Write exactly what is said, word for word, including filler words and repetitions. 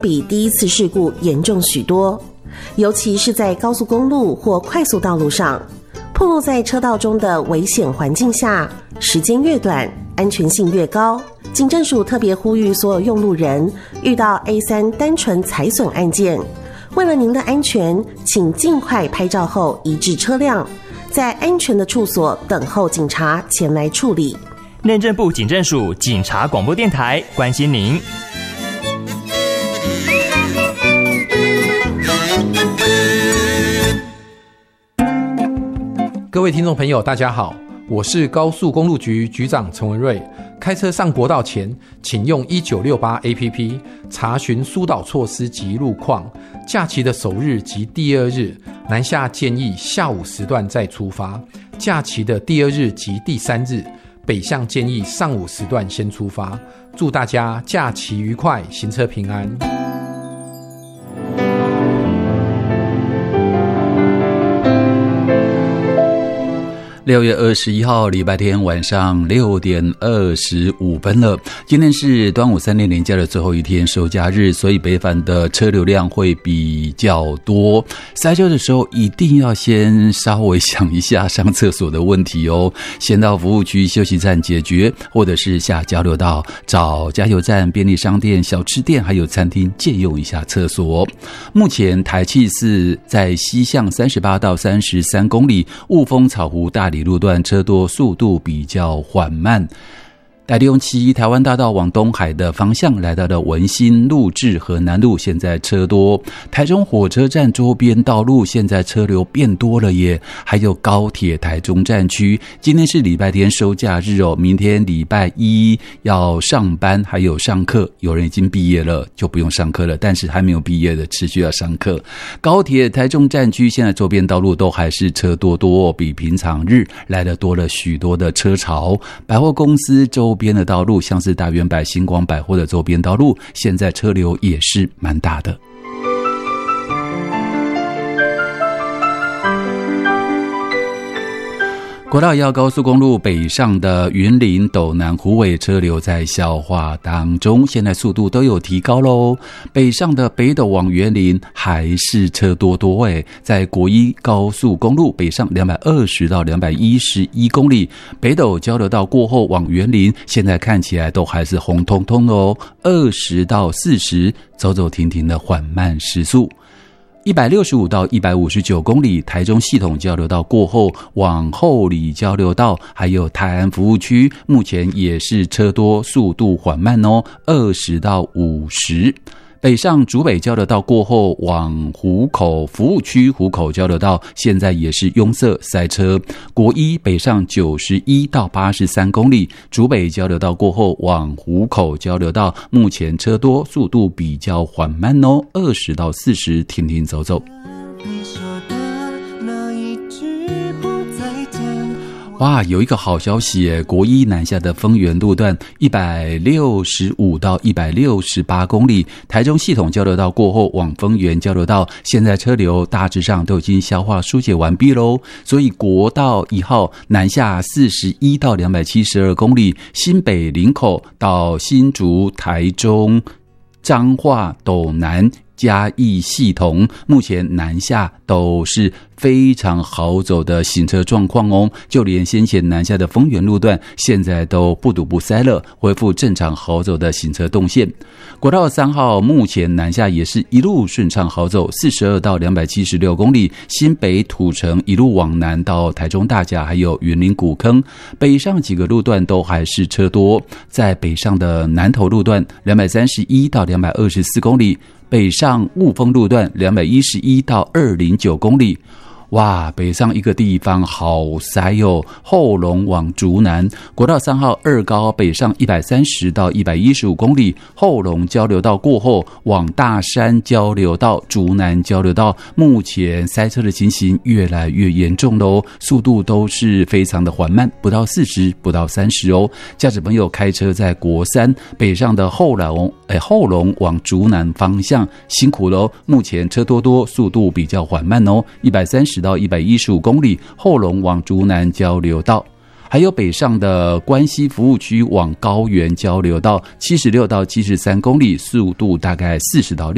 比第一次事故严重许多，尤其是在高速公路或快速道路上，暴露在车道中的危险环境下，时间越短，安全性越高。警政署特别呼吁所有用路人，遇到 A 三 单纯财损案件，为了您的安全，请尽快拍照后移至车辆，在安全的处所等候警察前来处理。 内政部警政署警察广播电台关心您。 各位听众朋友大家好，我是高速公路局局长陈文瑞。开车上国道前，请用一九六八 A P P 查询疏导措施及路况。假期的首日及第二日，南下建议下午时段再出发；假期的第二日及第三日，北向建议上午时段先出发。祝大家假期愉快，行车平安。 六月二十一号礼拜天晚上六点二十五分了。今天是端午三连连假的最后一天，收假日，所以北返的车流量会比较多。塞车的时候一定要先稍微想一下上厕所的问题哦，先到服务区休息站解决，或者是下交流道找加油站、便利商店、小吃店还有餐厅借用一下厕所。目前台七四在西向三十八到三十三公里，雾峰草湖大理路段车多，速度比较缓慢。台六七台湾大道往东海的方向来到的文心路至河南路，现在车多。台中火车站周边道路现在车流变多了耶。还有高铁台中站区，今天是礼拜天收假日哦，明天礼拜一要上班还有上课，有人已经毕业了就不用上课了，但是还没有毕业的持续要上课。高铁台中站区现在周边道路都还是车多多哦，比平常日来的多了许多的车潮。百货公司周边的道路，像是大圆百、星光百货的周边道路，现在车流也是蛮大的。国道一号高速公路北上的云林斗南虎尾车流在消化当中，现在速度都有提高咯。北上的北斗往员林还是车多多诶，在国一高速公路北上两百二十到两百一十一公里，北斗交流道过后往员林，现在看起来都还是红彤彤的哦，二十到四十走走停停的缓慢时速。一百六十五到一百五十九公里，台中系统交流道过后往后里交流道还有泰安服务区，目前也是车多，速度缓慢哦，二十到五十。北上竹北交流道过后往湖口服务区，湖口交流道现在也是拥塞塞车。国一北上九十一到八十三公里，竹北交流道过后往湖口交流道目前车多，速度比较缓慢哦，二十到四十停停走走。哇，有一个好消息耶！国一南下的丰原路段一百六十五到一百六十八公里，台中系统交流道过后往丰原交流道，现在车流大致上都已经消化疏解完毕咯。所以国道一号南下四十一到两百七十二公里，新北林口到新竹、台中、彰化、斗南、嘉义系统，目前南下都是非常好走的行车状况哦，就连先前南下的丰原路段现在都不堵不塞了，恢复正常好走的行车动线。国道三号目前南下也是一路顺畅好走，四十二到两百七十六公里，新北土城一路往南到台中大甲还有云林古坑，北上几个路段都还是车多。在北上的南投路段两百三十一到两百二十四公里，北上雾峰路段两百一十一到二百零九公里。哇，北上一个地方好塞哦，后龙往竹南，国道三号二高北上一百三十到一百一十五公里，后龙交流道过后往大山交流道、竹南交流道，目前塞车的情形越来越严重了哦，速度都是非常的缓慢，不到四十，不到三十哦。驾驶朋友开车在国三北上的后龙，哎，后龙往竹南方向辛苦了哦，目前车多多，速度比较缓慢哦，一百三十到一百一十五公里，后龙往竹南交流道。还有北上的关西服务区往高原交流道七十六到七十三公里，速度大概四十到六